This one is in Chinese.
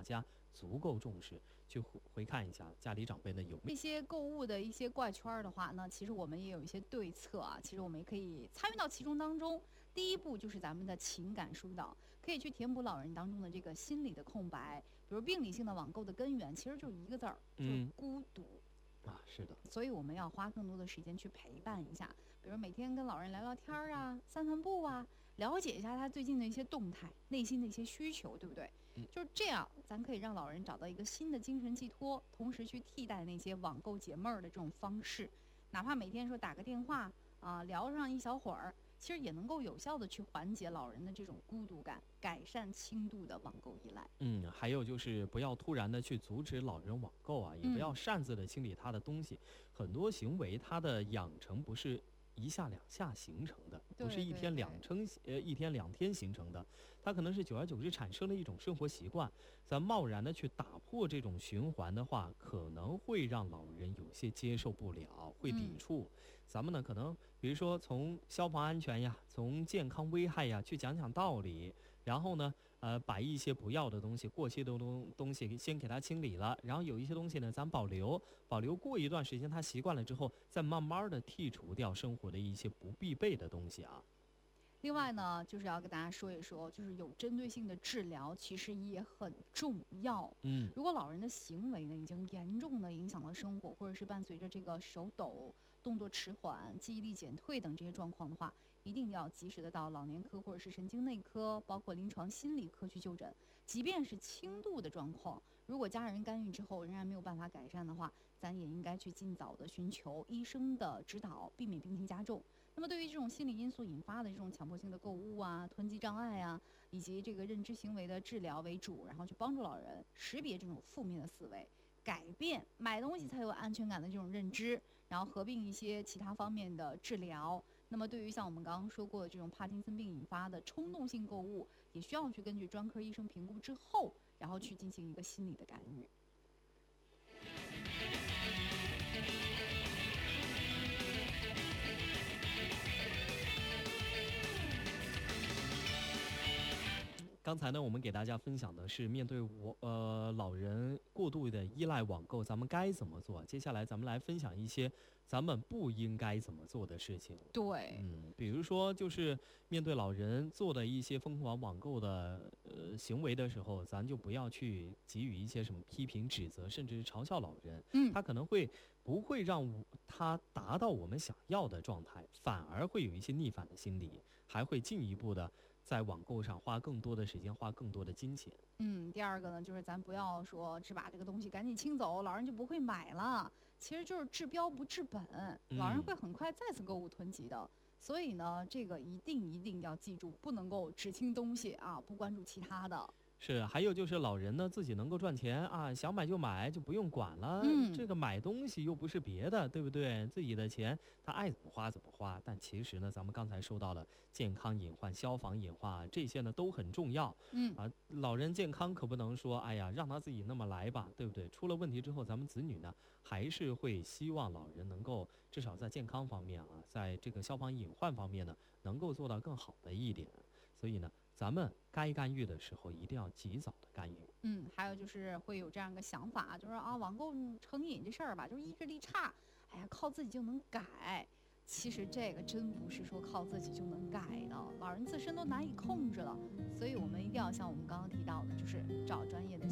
家足够重视，去回看一下家里长辈呢有没有这些购物的一些怪圈的话呢，其实我们也有一些对策啊。其实我们也可以参与到其中当中。第一步就是咱们的情感疏导，可以去填补老人当中的这个心理的空白。比如病理性的网购的根源，其实就是一个字儿，就是孤独。 是的， 所以我们要花更多的时间去陪伴一下，比如每天跟老人聊聊天啊，散散步啊，了解一下他最近的一些动态、内心的一些需求，对不对？就是这样，咱可以让老人找到一个新的精神寄托，同时去替代那些网购解闷儿的这种方式，哪怕每天说打个电话啊，聊上一小会儿。其实也能够有效的去缓解老人的这种孤独感，改善轻度的网购依赖。 还有就是不要突然的去阻止老人网购啊，也不要擅自的清理他的东西。很多行为他的养成不是一下两下形成的，不是一天两天形成的，它可能是久而久之产生了一种生活习惯。咱贸然的去打破这种循环的话，可能会让老人有些接受不了，会抵触。咱们呢，可能比如说从消防安全呀，从健康危害呀去讲讲道理，然后呢，把一些不要的东西、过期的东西先给它清理了，然后有一些东西呢，咱保留过一段时间，他习惯了之后，再慢慢的剔除掉生活的一些不必备的东西啊。 另外呢，就是要跟大家说一说，就是有针对性的治疗其实也很重要。如果老人的行为呢已经严重的影响了生活，或者是伴随着这个手抖、动作迟缓、记忆力减退等这些状况的话，一定要及时的到老年科或者是神经内科，包括临床心理科去就诊。即便是轻度的状况，如果家人干预之后仍然没有办法改善的话，咱也应该去尽早的寻求医生的指导，避免病情加重。那么对于这种心理因素引发的这种强迫性的购物啊、囤积障碍啊，以及这个认知行为的治疗为主，然后去帮助老人识别这种负面的思维，改变买东西才有安全感的这种认知，然后合并一些其他方面的治疗。那么对于像我们刚刚说过的这种帕金森病引发的冲动性购物，也需要去根据专科医生评估之后，然后去进行一个心理的干预。 刚才呢，我们给大家分享的是面对老人过度的依赖网购，咱们该怎么做？接下来咱们来分享一些咱们不应该怎么做的事情。 对， 比如说就是面对老人做的一些疯狂网购的行为的时候，咱就不要去给予一些什么批评、指责，甚至是嘲笑老人。他可能不会让他达到我们想要的状态，反而会有一些逆反的心理，还会进一步的在网购上花更多的时间，花更多的金钱。 第二个呢，就是咱不要说只把这个东西赶紧清走，老人就不会买了。其实就是治标不治本，老人会很快再次购物囤积的。所以呢，这个一定要记住，不能够只清东西啊，不关注其他的。 是，还有就是老人呢自己能够赚钱啊，想买就买，就不用管了。这个买东西又不是别的，对不对？自己的钱他爱怎么花怎么花。但其实呢，咱们刚才说到了健康隐患、消防隐患这些呢都很重要。老人健康可不能说，哎呀，让他自己那么来吧，对不对？出了问题之后，咱们子女呢还是会希望老人能够至少在健康方面啊，在这个消防隐患方面呢，能够做到更好的一点。所以呢，咱们该干预的时候一定要及早的干预。 还有就是会有这样一个想法，就是啊，网购成瘾这事儿吧，就是意志力差，哎呀，靠自己就能改。其实这个真不是说靠自己就能改的，老人自身都难以控制了。所以我们一定要像我们刚刚提到的，就是找专业的